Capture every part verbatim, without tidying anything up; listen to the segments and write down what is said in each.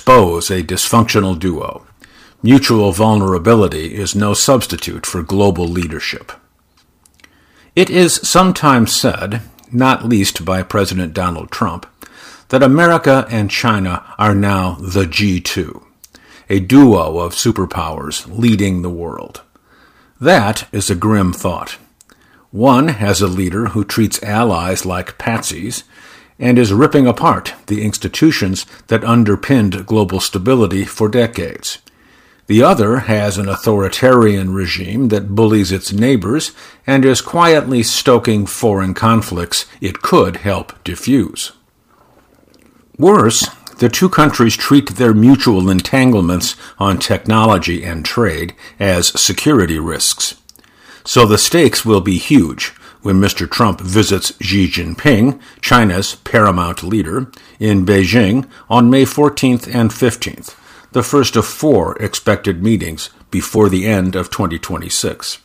expose a dysfunctional duo. Mutual vulnerability is no substitute for global leadership. It is sometimes said, not least by President Donald Trump, that America and China are now the G two, a duo of superpowers leading the world. That is a grim thought. One has a leader who treats allies like patsies and is ripping apart the institutions that underpinned global stability for decades. The other has an authoritarian regime that bullies its neighbors and is quietly stoking foreign conflicts it could help diffuse. Worse, the two countries treat their mutual entanglements on technology and trade as security risks. So the stakes will be huge when Mister Trump visits Xi Jinping, China's paramount leader, in Beijing on May fourteenth and fifteenth, the first of four expected meetings before the end of twenty twenty-six.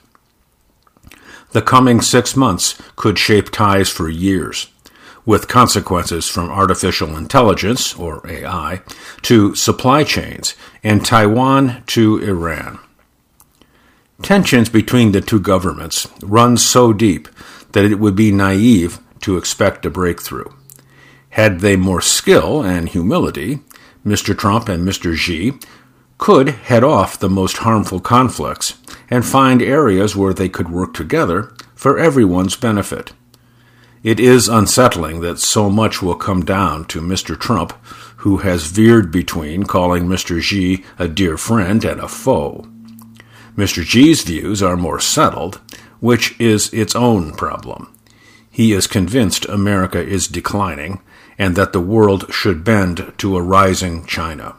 The coming six months could shape ties for years, with consequences from artificial intelligence, or A I, to supply chains, and Taiwan to Iran. Tensions between the two governments run so deep that it would be naive to expect a breakthrough. Had they more skill and humility, Mister Trump and Mister Xi could head off the most harmful conflicts and find areas where they could work together for everyone's benefit. It is unsettling that so much will come down to Mister Trump, who has veered between calling Mister Xi a dear friend and a foe. Mister Xi's views are more settled, which is its own problem. He is convinced America is declining and that the world should bend to a rising China.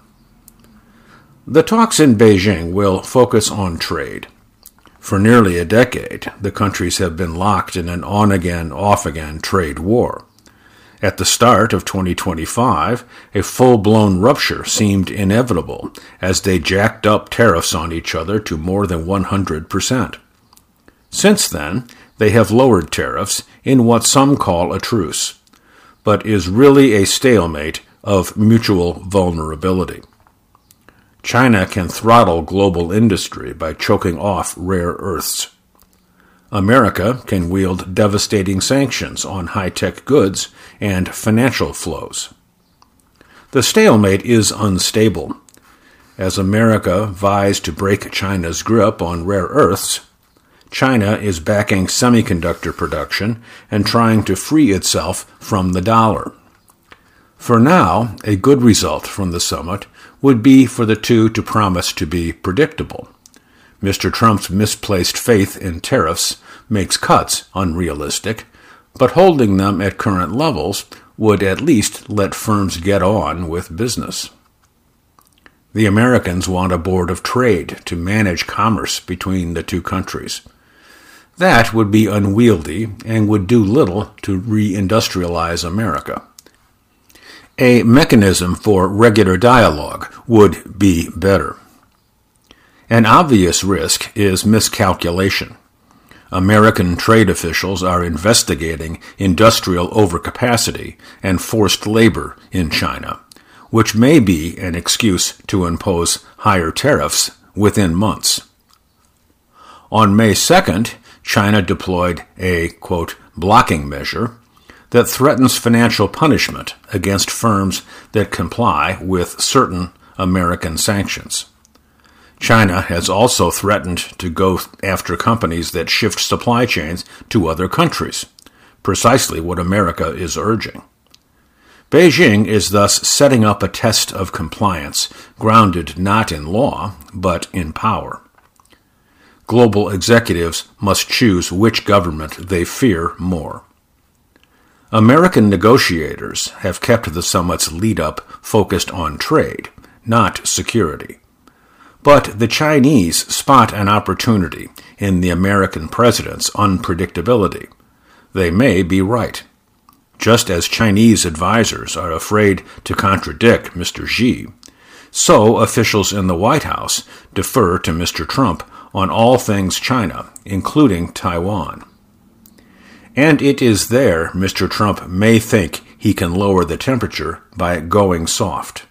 The talks in Beijing will focus on trade. For nearly a decade, the countries have been locked in an on-again, off-again trade war. At the start of twenty twenty-five, a full-blown rupture seemed inevitable as they jacked up tariffs on each other to more than one hundred percent. Since then, they have lowered tariffs in what some call a truce, but is really a stalemate of mutual vulnerability. China can throttle global industry by choking off rare earths. America can wield devastating sanctions on high-tech goods and financial flows. The stalemate is unstable. As America vies to break China's grip on rare earths, China is backing semiconductor production and trying to free itself from the dollar. For now, a good result from the summit would be for the two to promise to be predictable. Mister Trump's misplaced faith in tariffs makes cuts unrealistic, but holding them at current levels would at least let firms get on with business. The Americans want a board of trade to manage commerce between the two countries. That would be unwieldy and would do little to reindustrialize America. A mechanism for regular dialogue would be better. An obvious risk is miscalculation. American trade officials are investigating industrial overcapacity and forced labor in China, which may be an excuse to impose higher tariffs within months. On May second, China deployed a, quote, blocking measure that threatens financial punishment against firms that comply with certain American sanctions. China has also threatened to go after companies that shift supply chains to other countries, precisely what America is urging. Beijing is thus setting up a test of compliance grounded not in law, but in power. Global executives must choose which government they fear more. American negotiators have kept the summit's lead-up focused on trade, not security. But the Chinese spot an opportunity in the American president's unpredictability. They may be right. Just as Chinese advisers are afraid to contradict Mister Xi, so officials in the White House defer to Mister Trump on all things China, including Taiwan. And it is there Mister Trump may think he can lower the temperature by going soft.